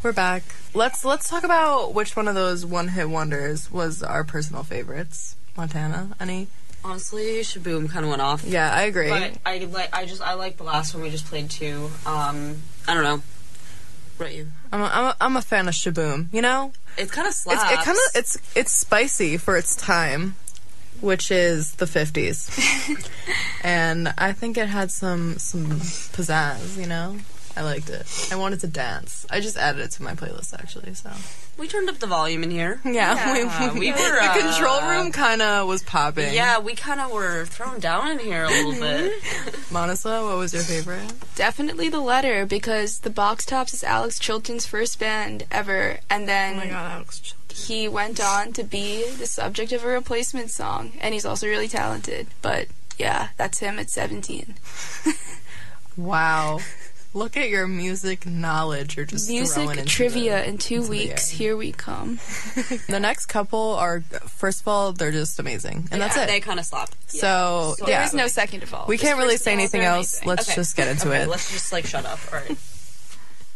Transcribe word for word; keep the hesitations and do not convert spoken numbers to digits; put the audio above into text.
We're back. Let's let's talk about which one of those one-hit wonders was our personal favorites. Montana, any? Honestly, Shaboom kind of went off. Yeah, I agree. But I like, I just, I like the last one we just played too. Um, I don't know. What about you? I'm a, I'm a, I'm a fan of Shaboom. You know, it kind of slaps. It's, it kind of it's it's spicy for its time, which is the fifties, and I think it had some some pizzazz. You know. I liked it. I wanted to dance. I just added it to my playlist, actually, so. We turned up the volume in here. Yeah. yeah we, we were, The uh, control room kind of was popping. Yeah, we kind of were thrown down in here a little bit. Monica, what was your favorite? Definitely The Letter, because the Box Tops is Alex Chilton's first band ever, and then oh my God, Alex Chilton. He went on to be the subject of a Replacement song, and he's also really talented. But, yeah, that's him at seventeen. Wow. Look at your music knowledge. You're just music trivia the, in two weeks. Here we come. The next couple are, first of all, they're just amazing, and yeah, that's it. They kind of slap. So, so there yeah. is no second of all. We Just can't really say anything else. amazing. Let's okay. just get into okay, it. Let's just like shut up. All right.